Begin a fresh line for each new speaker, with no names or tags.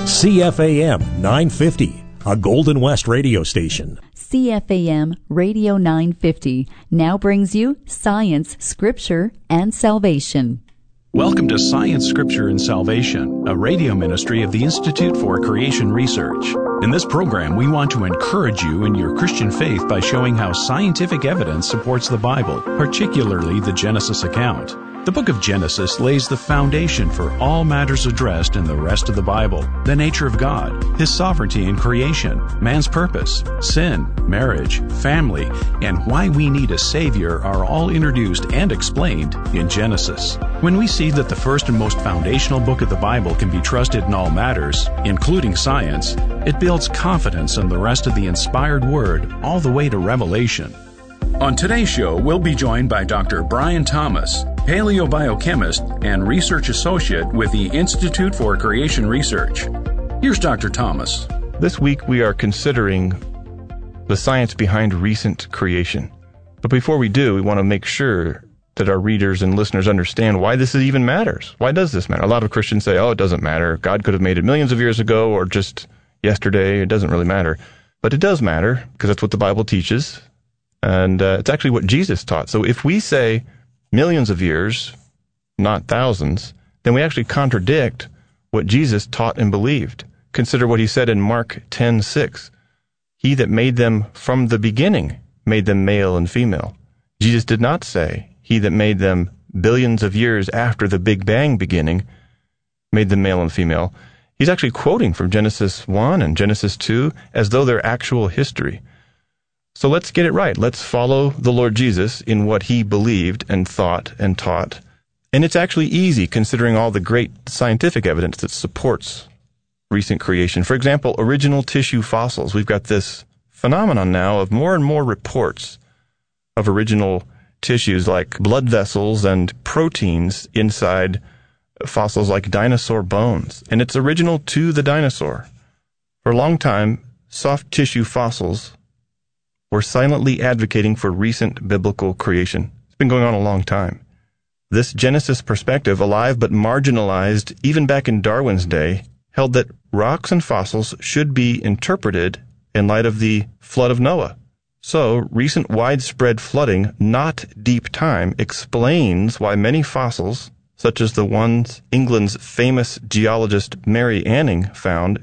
CFAM 950, a Golden West radio station.
CFAM Radio 950 now brings you Science, Scripture, and Salvation.
Welcome to Science, Scripture, and Salvation, a radio ministry of the Institute for Creation Research. In this program, we want to encourage you in your Christian faith by showing how scientific evidence supports the Bible, particularly the Genesis account. The book of Genesis lays the foundation for all matters addressed in the rest of the Bible: the nature of God, His sovereignty in creation, man's purpose, sin, marriage, family, and why we need a Savior are all introduced and explained in Genesis. When we see that the first and most foundational book of the Bible can be trusted in all matters, including science, it builds confidence in the rest of the inspired Word all the way to Revelation. On today's show, we'll be joined by Dr. Brian Thomas, paleobiochemist and research associate with the Institute for Creation Research. Here's Dr. Thomas.
This week we are considering the science behind recent creation. But before we do, we want to make sure that our readers and listeners understand why this even matters. Why does this matter? A lot of Christians say, it doesn't matter. God could have made it millions of years ago or just yesterday. It doesn't really matter. But it does matter because that's what the Bible teaches. And it's actually what Jesus taught. So if we say millions of years, not thousands, then we actually contradict what Jesus taught and believed. Consider what he said in Mark 10:6. He that made them from the beginning made them male and female. Jesus did not say he that made them billions of years after the Big Bang beginning made them male and female. He's actually quoting from Genesis 1 and Genesis 2 as though they're actual history. So let's get it right. Let's follow the Lord Jesus in what he believed and thought and taught. And it's actually easy considering all the great scientific evidence that supports recent creation. For example, original tissue fossils. We've got this phenomenon now of more and more reports of original tissues like blood vessels and proteins inside fossils like dinosaur bones. And it's original to the dinosaur. For a long time, soft tissue fossils were silently advocating for recent biblical creation. It's been going on a long time. This Genesis perspective, alive but marginalized even back in Darwin's day, held that rocks and fossils should be interpreted in light of the flood of Noah. So, recent widespread flooding, not deep time, explains why many fossils, such as the ones England's famous geologist Mary Anning found